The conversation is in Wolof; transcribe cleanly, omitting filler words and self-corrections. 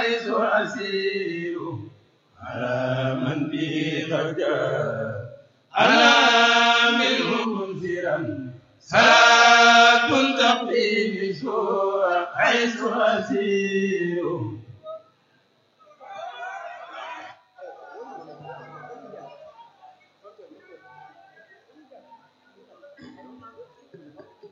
حيث أسير على من به خرجا أنا منه منذرا صلاة تقضي سوء حيث أسير